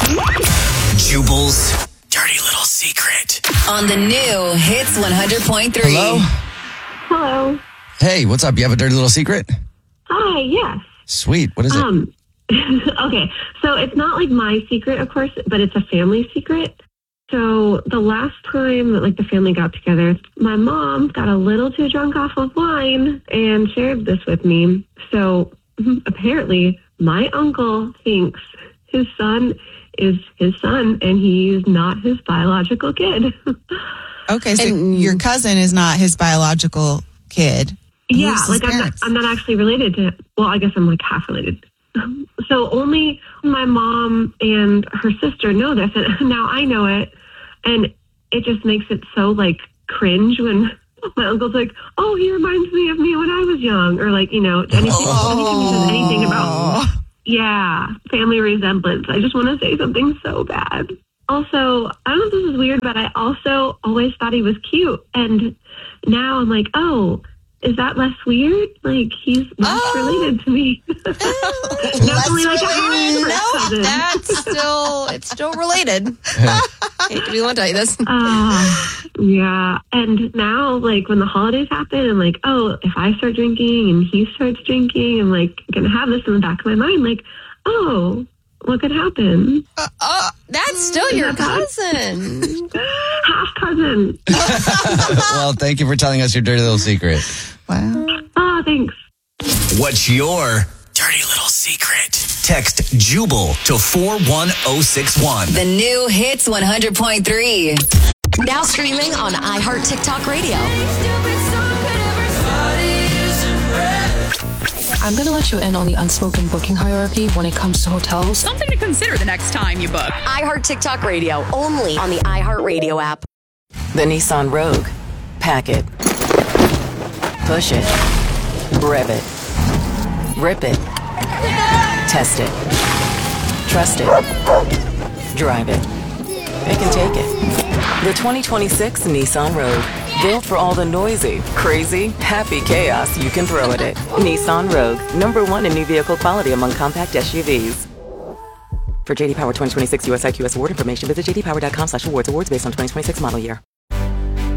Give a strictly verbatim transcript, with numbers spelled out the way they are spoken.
Jubal's dirty little secret. On the new Hits one hundred point three. Hello? Hello. Hey, what's up? You have a dirty little secret? Hi, yes. Sweet. What is it? Um, okay, so it's not like my secret, of course, but it's a family secret. So the last time that like the family got together, my mom got a little too drunk off of wine and shared this with me. So apparently my uncle thinks his son is his son and he's not his biological kid. Okay, so And- your cousin is not his biological kid. Yeah, Who's his like I'm not, parents? I'm not actually related to, well, I guess I'm like half related. So only my mom and her sister know this, and now I know it, and it just makes it so like cringe when my uncle's like, "Oh, he reminds me of me when I was young," or like, you know, anything, anytime he says anything about, yeah, family resemblance. I just want to say something so bad. Also, I don't know if this is weird, but I also always thought he was cute, and now I'm like, oh. Is that less weird? Like, he's less Oh. related to me. Not only like a half No, cousin. that's still, it's still related. Hate to be the one to tell you this. Uh, yeah. And now, like, when the holidays happen, I'm like, oh, if I start drinking and he starts drinking, I'm like, going to have this in the back of my mind. Like, oh, what could happen? Uh, uh, that's still your cousin. Half cousin. Well, thank you for telling us your dirty little secret. Wow. Oh, thanks. What's your dirty little secret? Text Jubal to four one zero six one. The new Hits one hundred point three. Now streaming on iHeart TikTok Radio. I'm going to let you in on the unspoken booking hierarchy when it comes to hotels. Something to consider the next time you book. iHeart TikTok Radio, only on the iHeart Radio app. The Nissan Rogue. Pack it. Push it. Rev it. Rip it. Test it. Trust it. Drive it. It can take it. The twenty twenty-six Nissan Rogue. Built for all the noisy, crazy, happy chaos you can throw at it. Nissan Rogue. Number one in new vehicle quality among compact S U Vs. For J D Power twenty twenty-six U S I Q S award information, visit j d power dot com slash awards. Awards based on twenty twenty-six model year.